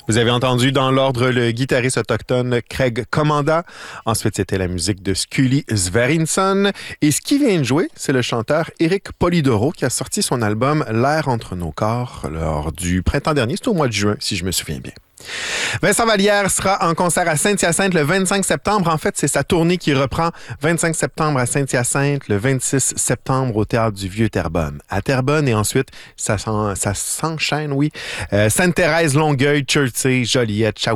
Vous avez entendu dans l'ordre le guitariste autochtone Craig Commanda. Ensuite, c'était la musique de Scully Sverrisson. Et ce qui vient de jouer, c'est le chanteur Eric Polidoro qui a sorti son album L'air entre nos corps lors du printemps dernier. C'était au mois de juin, si je me souviens bien. Vincent Vallière sera en concert à Saint-Hyacinthe le 25 septembre. En fait, c'est sa tournée qui reprend 25 septembre à Saint-Hyacinthe, le 26 septembre au Théâtre du Vieux-Terrebonne. À Terrebonne et ensuite, ça s'enchaîne, oui. Sainte-Thérèse, Longueuil, Chertsey, Joliette, Shawinigan.